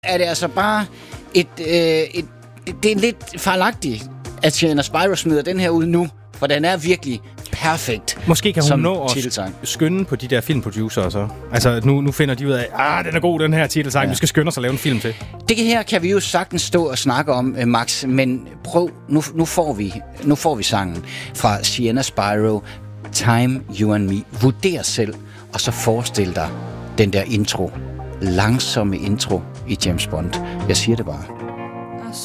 er det altså bare det er lidt fejlagtigt, at Sienna Spyro smider den her ud nu, for den er virkelig perfekt. Måske kan hun nå at skynde på de der filmproducer så. Altså, nu finder de ud af, den er god, den her titelsang, vi skal skynde os at lave en film til. Det her kan vi jo sagtens stå og snakke om, Max, men prøv, nu får vi sangen fra Sienna Spyro, Time, You and Me. Vurder selv, og så forestil dig den der intro. Langsomme intro i James Bond. Jeg siger det bare.